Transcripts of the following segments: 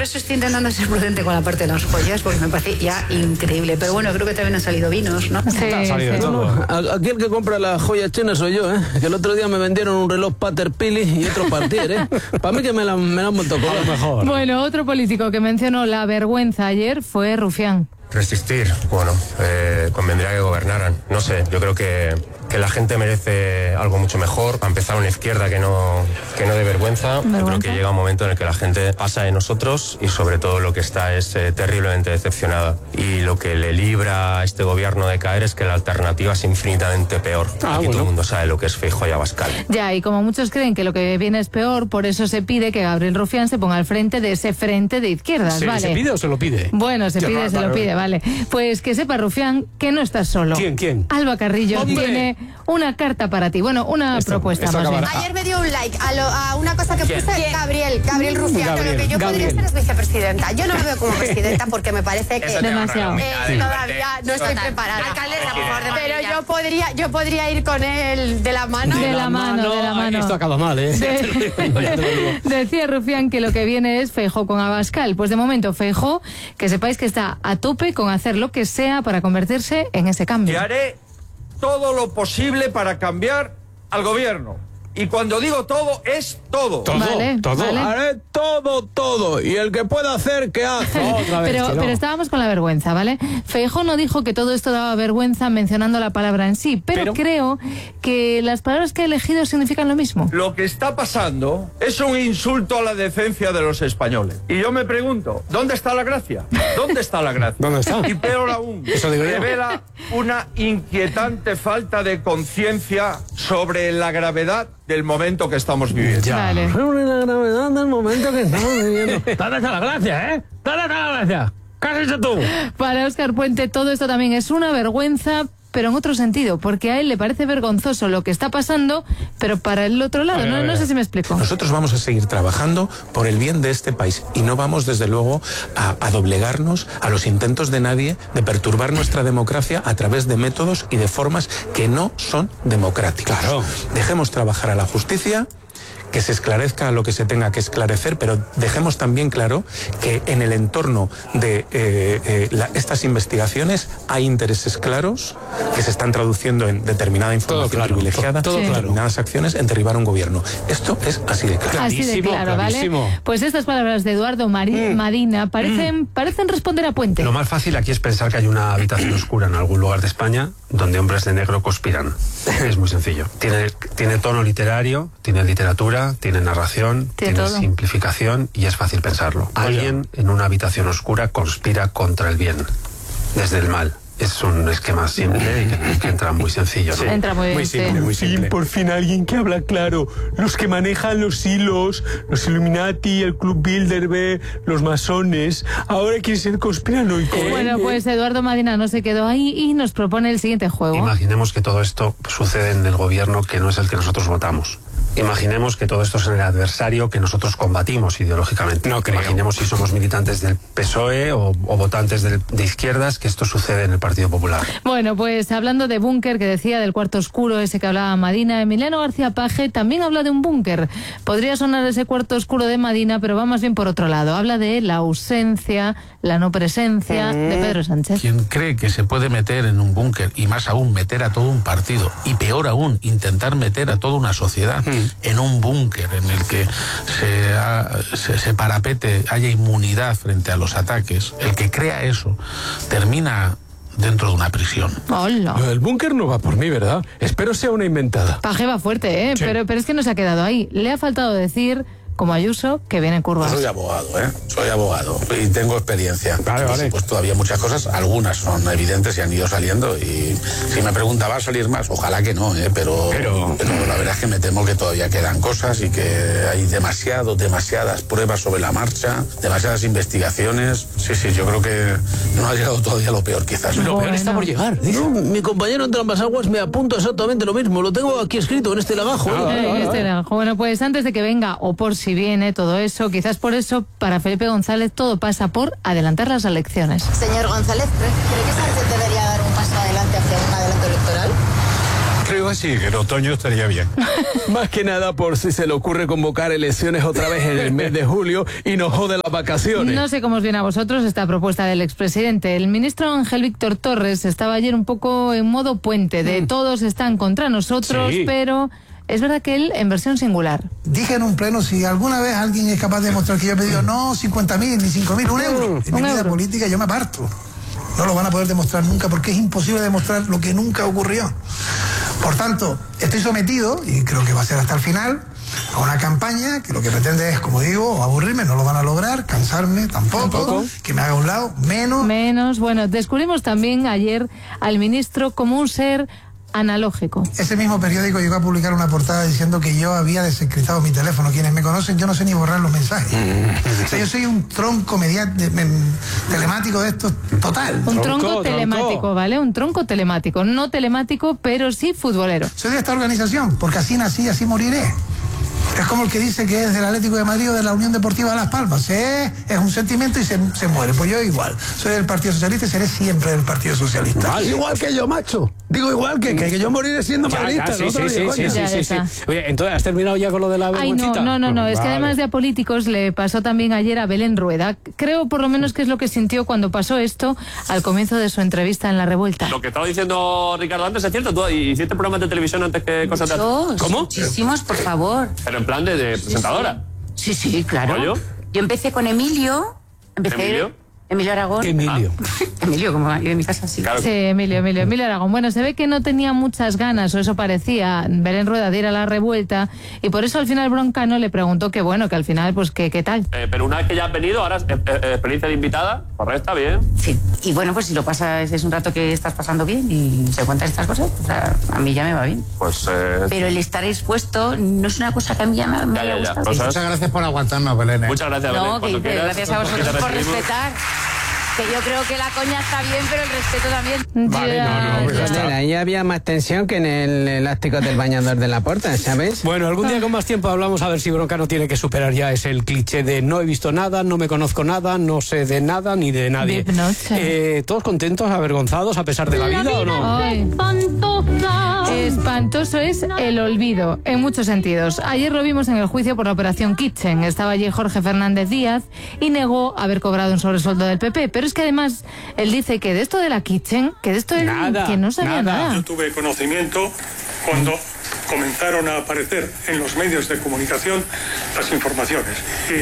por eso estoy intentando ser prudente con la parte de las joyas, porque me parece ya increíble. Pero bueno, creo que también han salido vinos, ¿no? Sí, ha salido todo. Aquí el que compra las joyas chinas soy yo, ¿eh? Que el otro día me vendieron un reloj Pater Pili y otro Partier, ¿eh? Para mí que me la han vuelto a cobrar. Mejor. Bueno, otro político que mencionó la vergüenza ayer fue Rufián. Resistir, bueno, convendría que gobernaran. No sé, yo creo que la gente merece algo mucho mejor. Para empezar, una izquierda que no dé vergüenza. Yo creo que llega un momento en el que la gente pasa de nosotros y sobre todo lo que está es terriblemente decepcionada. Y lo que le libra a este gobierno de caer es que la alternativa es infinitamente peor. Aquí todo el mundo sabe lo que es Feijóo y Abascal. Ya, y como muchos creen que lo que viene es peor, por eso se pide que Gabriel Rufián se ponga al frente de ese frente de izquierdas, ¿Se ¿vale? pide o se lo pide? Bueno, se pide, se lo pide, vale. Pues que sepa, Rufián, que no estás solo. ¿Quién? Alba Carrillo ¡Hombre! tiene una carta para ti. Bueno, una propuesta más bien. Ayer me dio un like a una cosa que puse Gabriel Rufián, que lo que yo podría ser es vicepresidenta. Yo no lo veo como presidenta porque me parece que demasiado. Todavía no estoy preparada. Alcaldesa, por favor, de Pero yo podría ir con él de la mano. De la mano. Esto acaba mal, ¿eh? Decía Rufián que lo que viene es Feijóo con Abascal. Pues de momento Feijóo, que sepáis que está a tope con hacer lo que sea para convertirse en ese cambio. Y haré todo lo posible para cambiar al gobierno. Y cuando digo todo, es todo. Vale. Haré todo. Y el que pueda hacer, que hace. Otra vez, Pero estábamos con la vergüenza, ¿vale? Feijóo no dijo que todo esto daba vergüenza mencionando la palabra en sí, pero creo que las palabras que ha elegido significan lo mismo. Lo que está pasando es un insulto a la decencia de los españoles. Y yo me pregunto, ¿dónde está la gracia? ¿Dónde está la gracia? ¿Dónde está? Y peor aún, Eso digo yo. revela una inquietante falta de conciencia sobre la gravedad del momento que estamos viviendo. Vale. Sobre la gravedad del momento que estamos viviendo. ¿Dónde está la gracia, eh? ¿Dónde está la gracia? ¿Qué has hecho tú? Para Óscar Puente todo esto también es una vergüenza, pero en otro sentido, porque a él le parece vergonzoso lo que está pasando, pero para el otro lado, no sé si me explico. Nosotros vamos a seguir trabajando por el bien de este país y no vamos, desde luego, a doblegarnos a los intentos de nadie de perturbar nuestra democracia a través de métodos y de formas que no son democráticas. Claro. Dejemos trabajar a la justicia, que se esclarezca lo que se tenga que esclarecer, pero dejemos también claro que en el entorno de estas investigaciones hay intereses claros que se están traduciendo en determinada información privilegiada, determinadas acciones en derribar un gobierno. Esto es así de claro. Así de claro, ¿vale? Pues estas palabras de Eduardo Madina parecen responder a Puente. Lo más fácil aquí es pensar que hay una habitación oscura en algún lugar de España donde hombres de negro conspiran. Es muy sencillo. Tiene tono literario, tiene literatura, tiene narración, tiene todo. simplificación y es fácil pensarlo. Alguien en una habitación oscura conspira contra el bien, desde el mal. Es un esquema simple y que entra muy sencillo, ¿no? Entra muy bien, muy simple, sí. muy simple. Por fin alguien que habla claro. Los que manejan los hilos, los Illuminati, el Club Bilderberg, los masones, ahora quieren ser conspiranoicos. Bueno, pues Eduardo Madina no se quedó ahí y nos propone el siguiente juego. Imaginemos que todo esto sucede en el gobierno que no es el que nosotros votamos. Imaginemos que todo esto es en el adversario que nosotros combatimos ideológicamente. No creo. Imaginemos si somos militantes del PSOE o votantes de izquierdas, que esto sucede en el Partido Popular. Bueno, pues hablando de búnker, que decía del cuarto oscuro, ese que hablaba Madina, Emiliano García Paje también habla de un búnker. Podría sonar ese cuarto oscuro de Madina, pero va más bien por otro lado. Habla de la ausencia, la no presencia de Pedro Sánchez. Quien cree que se puede meter en un búnker, y más aún meter a todo un partido, y peor aún, intentar meter a toda una sociedad en un búnker en el que se parapete, haya inmunidad frente a los ataques, el que crea eso termina dentro de una prisión. Hola. El búnker no va por mí, ¿verdad? Espero sea una inventada. Paje va fuerte, Sí. pero es que no se ha quedado ahí. Le ha faltado decir, como Ayuso, que viene en curvas. Soy abogado, soy abogado y tengo experiencia. Vale. Pues todavía muchas cosas, algunas son evidentes y han ido saliendo, y si me pregunta, ¿va a salir más? Ojalá que no, pero la verdad es que me temo que todavía quedan cosas y que hay demasiadas pruebas sobre la marcha, demasiadas investigaciones. Sí, yo creo que no ha llegado todavía lo peor, quizás. Lo peor está por llegar. No, mi compañero entre ambas aguas me apunta exactamente lo mismo. Lo tengo aquí escrito en este lagajo. Bueno, pues antes de que venga, o por si viene todo eso, quizás por eso, para Felipe González todo pasa por adelantar las elecciones. Señor González, ¿cree que Sánchez debería dar un paso adelante hacia un adelanto electoral? creo así, que en otoño estaría bien. Más que nada por si se le ocurre convocar elecciones otra vez en el mes de julio y nos jode las vacaciones. No sé cómo os viene a vosotros esta propuesta del expresidente. El ministro Ángel Víctor Torres estaba ayer un poco en modo puente, de todos están contra nosotros, Sí. pero es verdad que él en versión singular. Dije en un pleno, si alguna vez alguien es capaz de demostrar que yo he pedido no 50.000 ni 5.000, un euro en mi vida política, yo me aparto. No lo van a poder demostrar nunca porque es imposible demostrar lo que nunca ocurrió. Por tanto, estoy sometido, y creo que va a ser hasta el final, a una campaña que lo que pretende es, como digo, aburrirme, no lo van a lograr, cansarme tampoco. Que me haga a un lado, menos. Bueno, descubrimos también ayer al ministro como un ser analógico. Ese mismo periódico llegó a publicar una portada diciendo que yo había desencriptado mi teléfono. Quienes me conocen, yo no sé ni borrar los mensajes. O sea, yo soy un tronco telemático de esto total. Un tronco telemático, ¿vale? Un tronco telemático. No telemático, pero sí futbolero. Soy de esta organización, porque así nací, así moriré. Es como el que dice que es del Atlético de Madrid o de la Unión Deportiva Las Palmas. Es un sentimiento y se muere. Pues yo igual. Soy del Partido Socialista y seré siempre del Partido Socialista. Vale. Igual que yo, macho. Digo igual que yo moriré siendo madridista. Sí. Oye, entonces, ¿has terminado ya con lo de la vergüencita? No. Es que además de a políticos le pasó también ayer a Belén Rueda. Creo por lo menos que es lo que sintió cuando pasó esto al comienzo de su entrevista en La Revuelta. Lo que estaba diciendo Ricardo antes es cierto. ¿Tú hiciste programas de televisión antes que cosas de... ¿Cómo? Muchísimos, por favor. Pero en plan de presentadora. Sí, claro. ¿Yo? Yo empecé con Emilio. Emilio Aragón. Emilio, como yo en mi casa, sí. Claro. Sí, Emilio Aragón. Bueno, se ve que no tenía muchas ganas, o eso parecía, Belén Rueda de ir a La Revuelta, y por eso al final Broncano le preguntó que bueno, que al final, pues que qué tal. Pero una vez que ya has venido, ahora experiencia de invitada, correcta, bien. Sí, y bueno, pues si lo pasas, es un rato que estás pasando bien y se cuentan estas cosas, o sea, a mí ya me va bien. Pues... Pero el estar expuesto no es una cosa que a mí ya me haya gustado. Muchas gracias por aguantarnos, Belén. Muchas gracias, Belén. No, gracias a vosotros por respetar. Que yo creo que la coña está bien, pero el respeto también. Vale, ahí había más tensión que en el elástico del bañador de la puerta, ¿sabes? Bueno, algún día con más tiempo hablamos a ver si Broncano tiene que superar ya ese el cliché de no he visto nada, no me conozco nada, no sé de nada ni de nadie. ¿Todos contentos, avergonzados a pesar de la vida o no? Ay. Espantoso es el olvido, en muchos sentidos. Ayer lo vimos en el juicio por la operación Kitchen. Estaba allí Jorge Fernández Díaz y negó haber cobrado un sobresueldo del PP. Pero es que además él dice que de esto de la Kitchen, que de esto él que no sabía nada. Yo tuve conocimiento cuando comenzaron a aparecer en los medios de comunicación las informaciones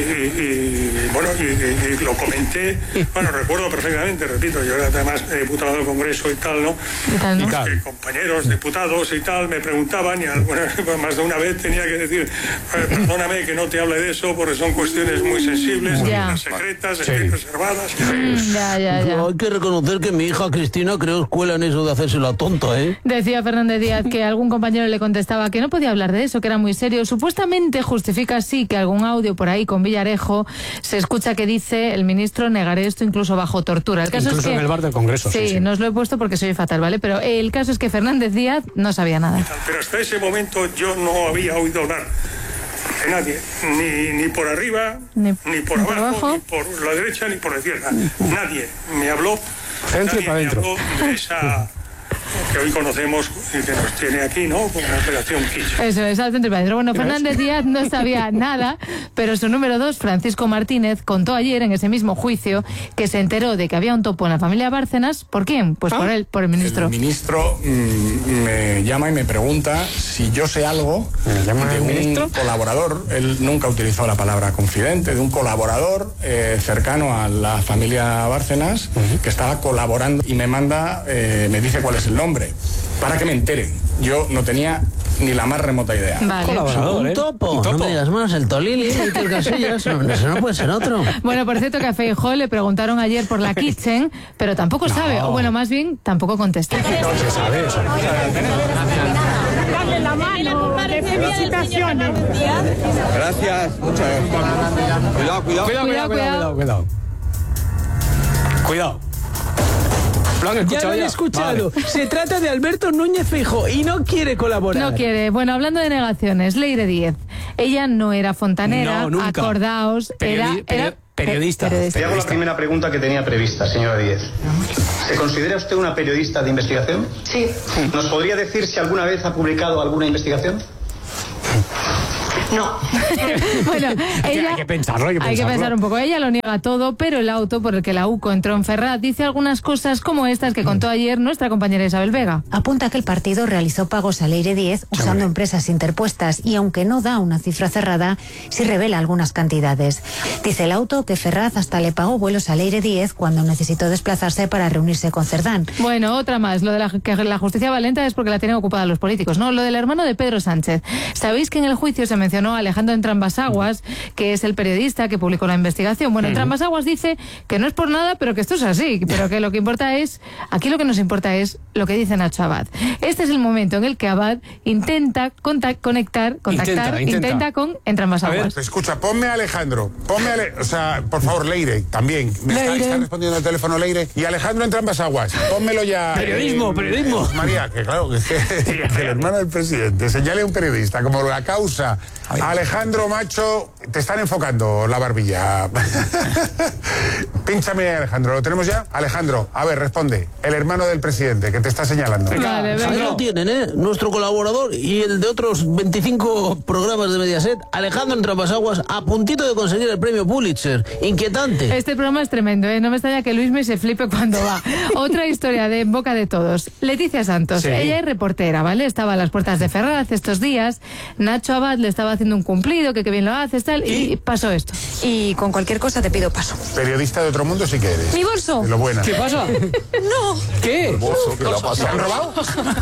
y lo comenté, bueno, recuerdo perfectamente, repito, yo era además diputado del Congreso y tal, ¿no? Compañeros diputados y tal me preguntaban y más de una vez tenía que decir perdóname que no te hable de eso porque son cuestiones muy sensibles, secretas, reservadas. Hay que reconocer que mi hija Cristina creó escuela en eso de hacerse la tonta, ¿eh? Decía Fernández Díaz que algún compañero le contestaba que no podía hablar de eso, que era muy serio. Supuestamente justifica así que algún audio por ahí con Villarejo se escucha que dice el ministro negaré esto incluso bajo tortura. El caso incluso es que, en el bar del Congreso. Sí, no os lo he puesto porque soy fatal, ¿vale? Pero el caso es que Fernández Díaz no sabía nada. Pero hasta ese momento yo no había oído hablar de nadie, ni por arriba, ni por abajo, ni por la derecha, ni por la izquierda. Nadie me habló, nadie me habló de esa que hoy conocemos y que nos tiene aquí, ¿no? Como la operación Kitchen. Eso es, al centro y padre. Bueno, Fernández Díaz no sabía nada, pero su número 2, Francisco Martínez, contó ayer en ese mismo juicio que se enteró de que había un topo en la familia Bárcenas. ¿Por quién? Pues por él, por el ministro. El ministro me llama y me pregunta si yo sé algo de un colaborador. Él nunca utilizó la palabra confidente, de un colaborador cercano a la familia Bárcenas que estaba colaborando y me manda, me dice cuál es el nombre, para que me entere. Yo no tenía ni la más remota idea. Vale. Colaborador, ¿eh? Un topo. No me digas más, el Tolili, el Casillas, eso no puede ser otro. Bueno, por cierto que a Feijóo le preguntaron ayer por la Kitchen, pero tampoco sabe, o bueno, más bien, tampoco contesta. No se sabe eso. Darle la mano, felicitaciones. Gracias, muchas gracias. Cuidado. Ya lo han escuchado. Vale. Se trata de Alberto Núñez Feijóo y no quiere colaborar. No quiere. Bueno, hablando de negaciones, Leire Díez. Ella no era fontanera, no, nunca. acordaos, era Periodista. Te hago la primera pregunta que tenía prevista, señora Díez. ¿Se considera usted una periodista de investigación? Sí. ¿Nos podría decir si alguna vez ha publicado alguna investigación? No. Bueno, ella, hay que pensarlo, hay que pensar un poco. Ella lo niega todo, pero el auto por el que la UCO entró en Ferraz dice algunas cosas como estas que contó ayer nuestra compañera Isabel Vega. Apunta que el partido realizó pagos a Leire Díez usando empresas interpuestas y aunque no da una cifra cerrada, sí revela algunas cantidades. Dice el auto que Ferraz hasta le pagó vuelos a Leire Díez cuando necesitó desplazarse para reunirse con Cerdán. Bueno, otra más. Lo de que la justicia va lenta es porque la tienen ocupada los políticos, ¿no? Lo del hermano de Pedro Sánchez. ¿Sabéis que en el juicio se mencionó a Alejandro Entrambasaguas, que es el periodista que publicó la investigación? Bueno, Entrambasaguas dice que no es por nada, pero que esto es así, pero que lo que importa es, aquí lo que nos importa es lo que dice Nacho Abad. Este es el momento en el que Abad intenta contactar con Entrambasaguas. A ver, escucha, ponme a Alejandro, o sea, por favor, Leire, también. Está respondiendo al teléfono Leire. Y Alejandro Entrambasaguas, pónmelo ya. Periodismo. María, que claro, que el hermano del presidente señale a un periodista como la causa. Alejandro, macho, te están enfocando la barbilla. Pínchame, Alejandro, ¿lo tenemos ya? Alejandro, a ver, responde. El hermano del presidente, que te está señalando. Ahí lo tienen, ¿eh? Nuestro colaborador y el de otros 25 programas de Mediaset, Alejandro Entrambasaguas, a puntito de conseguir el premio Pulitzer. Inquietante. Este programa es tremendo, ¿eh? No me extraña que Luismi se flipe cuando va. Otra historia de en boca de todos. Leticia Santos. Sí. Ella es reportera, ¿vale? Estaba a las puertas de Ferraz estos días. Nacho Abad le estaba haciendo un cumplido, que bien lo haces, tal, y pasó esto. Y con cualquier cosa te pido paso. Periodista de otro mundo sí que eres. ¿Mi bolso? De lo buena. ¿Qué pasa? No. ¿Qué? ¿El bolso? ¿Qué le ha pasado? ¿Se han robado?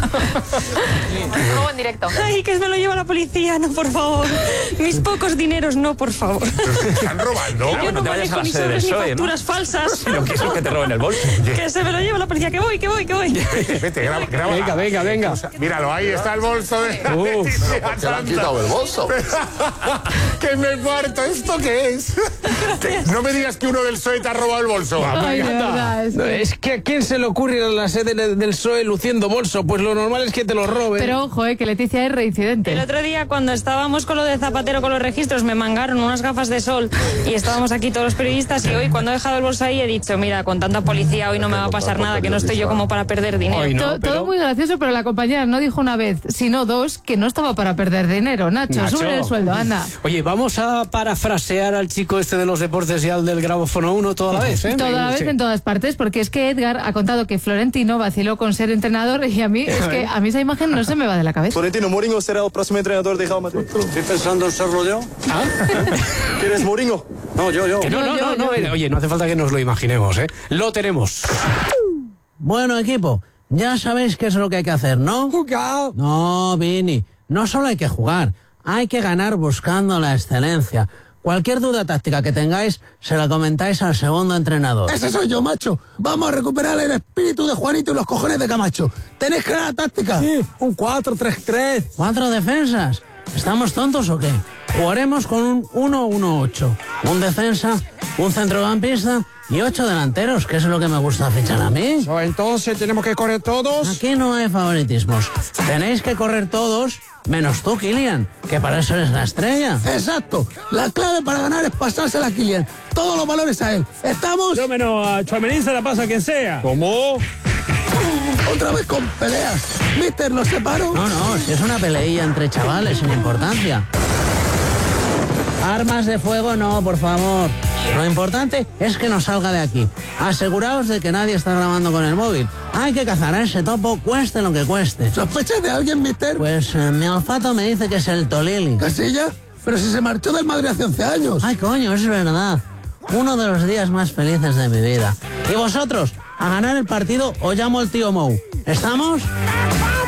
En directo. Ay, que me lo lleva la policía, no, por favor. Mis pocos dineros, no, por favor. ¿Se están robando? Yo no manejo ni sobres ni facturas falsas. Lo que es que te roben el bolso. Que se me lo lleva la policía, que voy. Vete, graba. Venga. Míralo, ahí está el bolso de la Leticia. ¿Por qué le han quitado el bolso? ¡Que me parto! ¿Esto qué es? No me digas que uno del PSOE te ha robado el bolso. Ay, de verdad, es que ¿a quién se le ocurre ir a la sede del PSOE luciendo bolso? Pues lo normal es que te lo roben. Pero ojo, que Leticia es reincidente. El otro día, cuando estábamos con lo de Zapatero con los registros, me mangaron unas gafas de sol y estábamos aquí todos los periodistas y hoy, cuando he dejado el bolso ahí, he dicho, mira, con tanta policía hoy no me va a pasar nada, que no estoy yo como para perder dinero. Todo muy gracioso, pero la compañera no dijo una vez, sino dos, que no estaba para perder dinero. Nacho. Sube el sueldo, anda. Oye, vamos a parafrasear al chico este de los deportes y al del grafófono 1 toda la vez, ¿eh? Toda la vez en todas partes, porque es que Edgar ha contado que Florentino vaciló con ser entrenador y a mí esa imagen no se me va de la cabeza. Florentino Mourinho será el próximo entrenador de Real Madrid. Estoy pensando en serlo yo. ¿Quieres Mourinho? No, yo. No. Oye, no hace falta que nos lo imaginemos, ¿eh? Lo tenemos. Bueno, equipo, ya sabéis qué es lo que hay que hacer, ¿no? Jugar. No, Vini, no solo hay que jugar, hay que ganar buscando la excelencia. Cualquier duda táctica que tengáis, se la comentáis al segundo entrenador. Ese soy yo, macho. Vamos a recuperar el espíritu de Juanito y los cojones de Camacho. ¿Tenéis clara táctica? Sí, un 4-3-3. ¿4 defensas? ¿Estamos tontos o qué? Jugaremos con un 1-1-8. Un defensa, un centrocampista y 8 delanteros, que es lo que me gusta fichar a mí. Entonces, ¿tenemos que correr todos? Aquí no hay favoritismos. Tenéis que correr todos, menos tú, Kylian, que para eso eres la estrella. Exacto. La clave para ganar es pasársela a Kylian. Todos los valores a él. ¿Estamos? Yo menos a Tchouaméni se la paso a quien sea. ¿Cómo? Otra vez con peleas. Mister, ¿los separo? No, si es una peleilla entre chavales sin importancia. Armas de fuego no, por favor. Lo importante es que no salga de aquí. Aseguraos de que nadie está grabando con el móvil. Hay que cazar a ese topo, cueste lo que cueste. ¿Sospechas de alguien, mister? Pues mi olfato me dice que es el Tolili. ¿Casilla? Pero si se marchó del Madrid hace 11 años. Ay, coño, es verdad. Uno de los días más felices de mi vida. ¿Y vosotros? A ganar el partido o llamo al tío Mou. ¿Estamos?